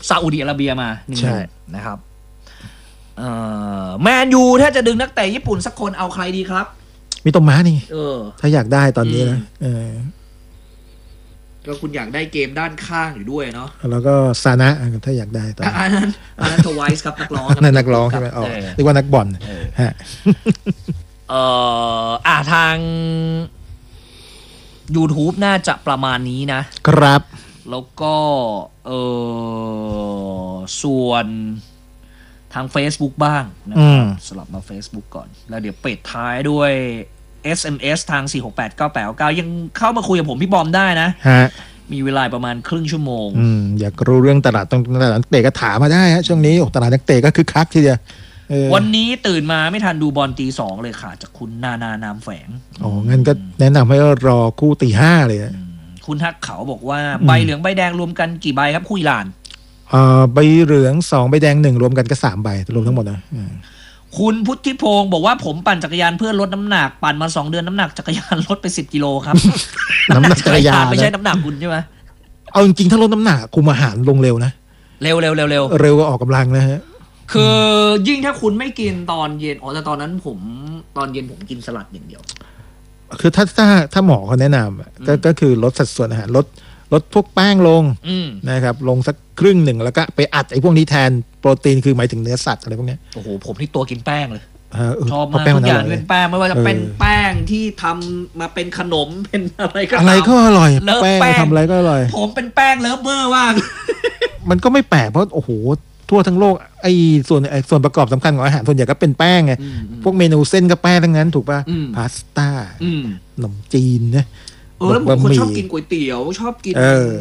ซาอุดิอาระเบียมา1-1นะครับแมนยูถ้าจะดึงนักเตะญี่ปุ่นสักคนเอาใครดีครับมีตรงม้านี่ถ้าอยากได้ตอนนี้นะก็คุณอยากได้เกมด้านข้างอยู่ด้วยเนาะแล้วก็ซานะถ้าอยากได้ตอนนั้นทวายส์ครับนักร้องนักร้องใช่ไหมเรียกว่านักบอลฮะทาง YouTube น่าจะประมาณนี้นะครับแล้วก็ส่วนทาง Facebook บ้างนะครับสลับมา Facebook ก่อนแล้วเดี๋ยวปิดท้ายด้วย SMS ทาง 4689899 ยังเข้ามาคุยกับผมพี่บอมได้นะมีเวลาประมาณครึ่งชั่วโมงอยากรู้เรื่องตลาดนักเตะก็ถามมาได้ฮะช่วงนี้ตลาดนักเตะก็คึกคักทีเดียววันนี้ตื่นมาไม่ทันดูบอลตี2เลยค่ะจากคุณนานามแฝงงั้นก็แนะนำให้รอคู่ตี5เลยคุณทักเขาบอกว่าใบเหลืองใบแดงรวมกันกี่ใบครับคู่อิหร่านใบเหลือง2ใบแดง1รวมกันก็3ใบรวมทั้งหมดนะคุณพุทธิพงศ์บอกว่าผมปั่นจักรยานเพื่อลดน้ำหนักปั่นมา2 เดือนน้ำหนักจักรยานลดไป10 กิโลครับน้ำหนักจักรยานไม่ใช่น้ำหนักคุณใช่ไหมเอาจริงๆถ้าลดน้ำหนักคุมอาหารลงเร็วนะเร็วก็ออกกำลังนะฮะคือยิ่งถ้าคุณไม่กินตอนเย็นแต่ตอนนั้นผมตอนเย็นผมกินสลัดอย่างเดียวคือถ้าหมอเขาแนะนำก็คือลดสัดส่วนอาหารลดพวกแป้งลงนะครับลงสักครึ่งหนึ่งแล้วก็ไปอัดไอ้พวกนี้แทนโปรตีนคือหมายถึงเนื้อสัตว์อะไรพวกนี้โอ้โหผมนี่ตัวกินแป้งเลยชอบมากทุกอย่างเป็นแป้งไม่ว่าจะเป็นแป้งที่ทำมาเป็นขนมเป็นอะไรก็อร่อยแป้งทำอะไรก็อร่อยผมเป็นแป้งเลิฟเวอร์มากมันก็ไม่แปลกเพราะโอ้โหทั่วทั้งโลกไอ้ส่วนประกอบสำคัญของอาหารส่วนใหญ่ก็เป็นแป้งไงพวกเมนูเส้นก็แป้งทั้งนั้นถูกป่ะพาสต้าขนมจีนนะแล้วผมคนชอบกินก๋วยเตี๋ยวชอบกิน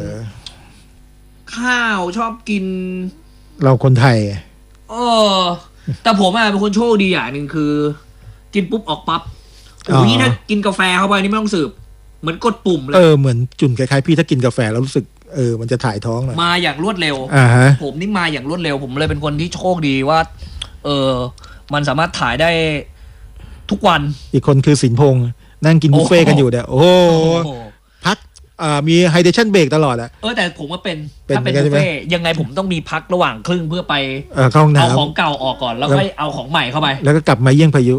ข้าวชอบกินเราคนไทยแต่ผมเป็นคนโชคดีอย่างหนึ่งคือกินปุ๊บออกปั๊บนี่ถ้ากินกาแฟเข้าไปนี่ไม่ต้องสืบเหมือนกดปุ่มเลยเหมือนจุ่นคล้ายๆพี่ถ้ากินกาแฟแล้วรู้สึกมันจะถ่ายท้องมาอย่างรวดเร็วผมนี่มาอย่างรวดเร็วผมเลยเป็นคนที่โชคดีว่ามันสามารถถ่ายได้ทุกวันอีกคนคือสินพงษ์นั่งกินบุฟเฟ่กันอยู่เนี่ยโอ้พักมีไฮเดรชั่นเบรกตลอดแต่ผมว่าถ้าเป็นบุฟเฟ่ยังไงผมต้องมีพักระหว่างครึ่งเพื่อไปเข้าห้องน้ำเอาของเก่าออกก่อนแล้วค่อยเอาของใหม่เข้าไปแล้วก็กลับมาเยี่ยงพายุ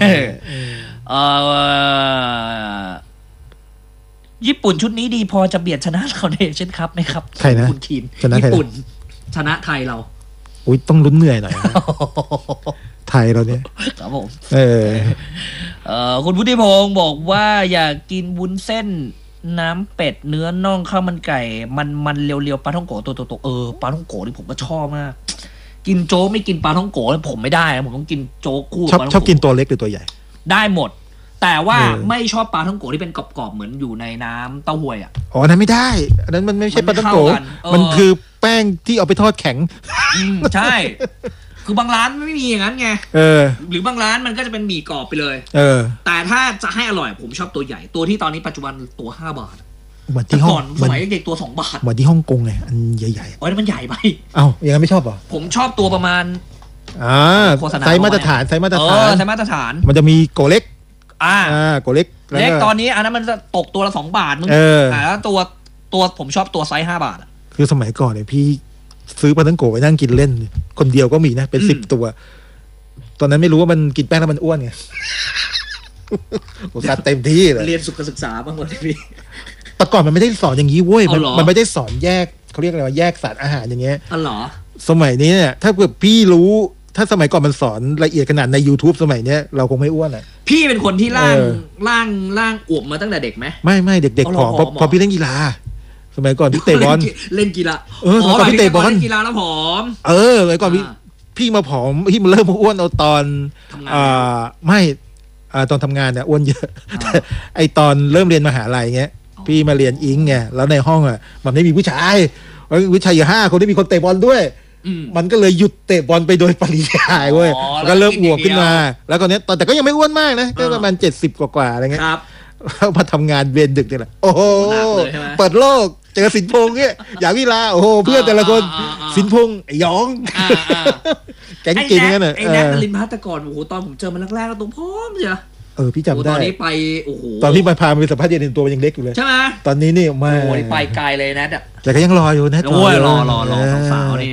ญี่ปุ่นชุดนี้ดีพอจะเบียดชนะเราเนชั่นคัพไหมครับใครนะคุณคีนญี่ปุ่นชนะไทยเราต้องลุ้นเหนื่อยหน่อยไทยเราเนี่ยครับผมคุณพุทธิพงศ์บอกว่าอยากกินวุ้นเส้นน้ำเป็ดเนื้อน่องข้าวมันไก่มันเรียวๆปลาท่องโกตัวปลาท่องโกนี่ผมก็ชอบมากกินโจ๊กไม่กินปลาท่องโกผมไม่ได้ผมต้องกินโจ๊กคู่ชอบกินตัวเล็กหรือตัวใหญ่ได้หมดแต่ว่าไม่ชอบปลาท่องโกที่เป็นกรอบๆเหมือนอยู่ในน้ำเต้าหวยนั้นไม่ได้อันนั้นมันไม่ใช่ปลาท่องโกมันคือแป้งที่เอาไปทอดแข็งใช่คือบางร้านไม่มีอย่างนั้นไงหรือบางร้านมันก็จะเป็นหมี่กรอบไปเลยแต่ถ้าจะให้อร่อยผมชอบตัวใหญ่ตัวที่ตอนนี้ปัจจุบันตัว5 บาทเหมือนที่ห้องสมัยเด็กตัว2 บาทเหมือนที่ฮ่องกงไงอันใหญ่ๆนั่นมันใหญ่ไปอย่างนั้นไม่ชอบเหรอผมชอบตัวประมาณไซส์มาตรฐานไซส์มาตรฐานมันจะมีโกเล็กโกเล็กตอนนี้อันนั้นมันจะตกตัวละ2 บาทมึงแล้วตัวผมชอบตัวไซส์5 บาทคือสมัยก่อนเนี่ยพี่ซื้อปลาท่องโกไปนั่งกินเล่นคนเดียวก็มีนะเป็น10 ตัวตอนนั้นไม่รู้ว่ามันกินแป้งแล้วมันอ้วนไงโอ้เต็มที่เลยเรียนสุขศึกษาบ้างเลยพี่แต่ก่อนมันไม่ได้สอนอย่างนี้เว้ยมันไม่ได้สอนแยกเขาเรียกอะไรว่าแยกสารอาหารอย่างเงี้ยเหรอสมัยนี้เนี่ยถ้าเกิดพี่รู้ถ้าสมัยก่อนมันสอนละเอียดขนาดใน YouTube สมัยเนี้ยเราคงไม่อ้วนพี่เป็นคนที่ร่างอวบมาตั้งแต่เด็กไหมไม่เด็กๆผอมพอพี่เล่นกีฬาสมัยก่อนพี่เตะบอลเล่นกีฬาสมัยก่อนพี่เตะบอลกีฬาแล้วผอมสมัยก่อนพี่มาผอมพี่มาเริ่มอ้วนเอาตอนไม่ตอนทำงานเนี่ยอ้วนเยอะไอตอนเริ่มเรียนมหาลัยเงี้ยพี่มาเรียนอิงไงแล้วในห้องมันไม่มีผู้ชายผู้ชายอยู่5 คนที่มีคนเตะบอลด้วยมันก็เลยหยุดเตะบอลไปโดยปริยายเว้ยก็เริ่มอ้วนขึ้นมาแล้วตอนนี้แต่ก็ยังไม่อ้วนมากนะก็ประมาณ70 กว่าอะไรเงี้ยแล้วมาทำงานเวรดึกนี่แหละโอ้โหเปิดโลกเจอสินพงษ์เนี่ยอย่างวิลาโอ้โหเพื่อนแต่ละคนสินพงษ์ไอ้ยองแก๊งกินกันไอ้แน็กลินพัฒน์แต่ก่อนโอ้โหตอนผมเจอมันแรกๆก็ตัวพร้อมใช่พี่จำได้ตอนนี้ไปโอ้โหตอนที่มาพาไปสัมภาษณ์เย็นตัวมันยังเล็กอยู่เลยใช่ไหมตอนนี้นี่มาโอ้โหไปไกลเลยนะแต่ก็ยังรออยู่นะรอสาวๆนี่